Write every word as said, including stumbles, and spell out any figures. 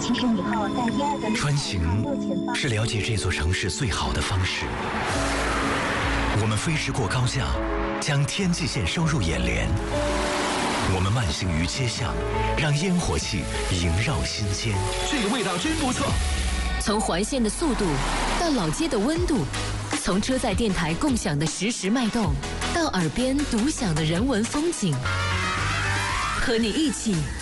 起身以后，在第二个穿行是了解这座城市最好的方式。我们飞驰过高架，将天际线收入眼帘。我们慢行于街巷，让烟火气萦绕心间。 这个味道真不错。 从环线的速度到老街的温度，从车载电台共享的实时脉动，到耳边独享的人文风景，和你一起